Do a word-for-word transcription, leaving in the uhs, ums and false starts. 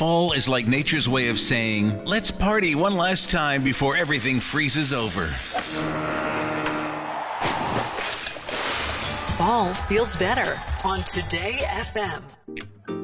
Fall is like nature's way of saying, let's party one last time before everything freezes over. Fall feels better on Today F M.